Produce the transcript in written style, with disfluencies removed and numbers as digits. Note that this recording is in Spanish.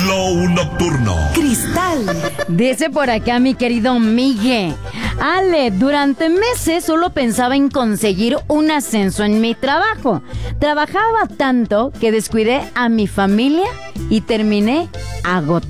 Flow Nocturno. Cristal. Dice por acá mi querido Migue. Ale, durante meses solo pensaba en conseguir un ascenso en mi trabajo. Trabajaba tanto que descuidé a mi familia y terminé agotada.